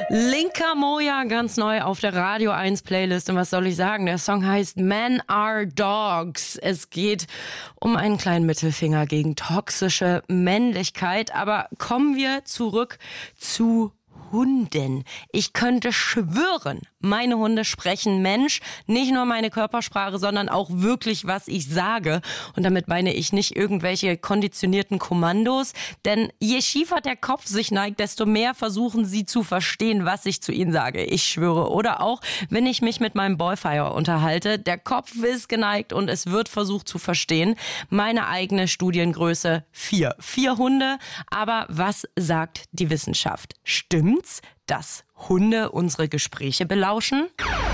Linka Moja, ganz neu auf der Radio 1 Playlist. Und was soll ich sagen? Der Song heißt Men Are Dogs. Es geht um einen kleinen Mittelfinger gegen toxische Männlichkeit. Aber kommen wir zurück zu Hunden. Ich könnte schwören, meine Hunde sprechen Mensch, nicht nur meine Körpersprache, sondern auch wirklich, was ich sage. Und damit meine ich nicht irgendwelche konditionierten Kommandos, denn je schiefer der Kopf sich neigt, desto mehr versuchen sie zu verstehen, was ich zu ihnen sage. Ich schwöre. Oder auch, wenn ich mich mit meinem Boyfire unterhalte, der Kopf ist geneigt und es wird versucht zu verstehen. Meine eigene Studiengröße 4. 4 Hunde. Aber was sagt die Wissenschaft? Stimmt's, dass Hunde unsere Gespräche belauschen?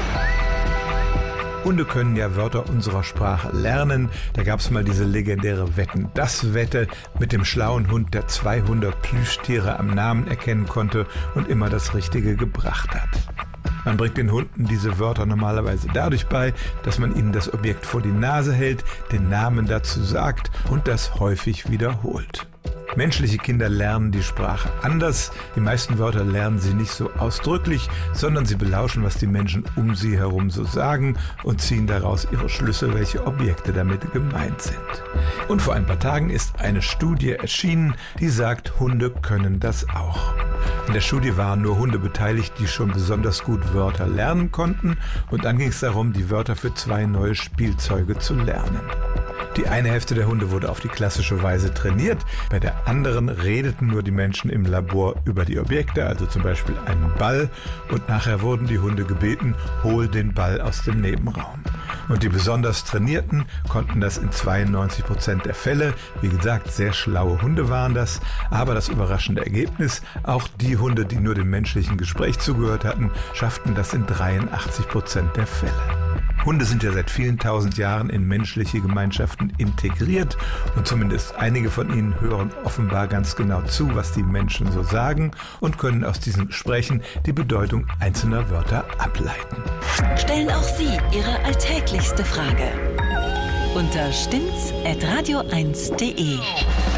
Hunde können ja Wörter unserer Sprache lernen. Da gab es mal diese legendäre Wetten-das-Wette mit dem schlauen Hund, der 200 Plüschtiere am Namen erkennen konnte und immer das Richtige gebracht hat. Man bringt den Hunden diese Wörter normalerweise dadurch bei, dass man ihnen das Objekt vor die Nase hält, den Namen dazu sagt und das häufig wiederholt. Menschliche Kinder lernen die Sprache anders. Die meisten Wörter lernen sie nicht so ausdrücklich, sondern sie belauschen, was die Menschen um sie herum so sagen und ziehen daraus ihre Schlüsse, welche Objekte damit gemeint sind. Und vor ein paar Tagen ist eine Studie erschienen, die sagt, Hunde können das auch. In der Studie waren nur Hunde beteiligt, die schon besonders gut Wörter lernen konnten. Und dann ging es darum, die Wörter für 2 neue Spielzeuge zu lernen. Die eine Hälfte der Hunde wurde auf die klassische Weise trainiert, bei der anderen redeten nur die Menschen im Labor über die Objekte, also zum Beispiel einen Ball, und nachher wurden die Hunde gebeten, hol den Ball aus dem Nebenraum. Und die besonders Trainierten konnten das in 92% der Fälle. Wie gesagt, sehr schlaue Hunde waren das, aber das überraschende Ergebnis, auch die Hunde, die nur dem menschlichen Gespräch zugehört hatten, schafften das in 83% der Fälle. Hunde sind ja seit vielen tausend Jahren in menschliche Gemeinschaften integriert und zumindest einige von ihnen hören offenbar ganz genau zu, was die Menschen so sagen und können aus diesen Gesprächen die Bedeutung einzelner Wörter ableiten. Stellen auch Sie Ihre alltäglichste Frage unter stimmt's@radio1.de.